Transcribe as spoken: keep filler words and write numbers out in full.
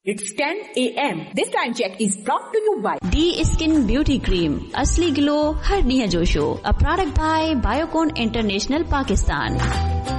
It's ten a m This time check is brought to you by D Skin Beauty Cream. Asli glow, har niya josho. A product by Biocon International, Pakistan.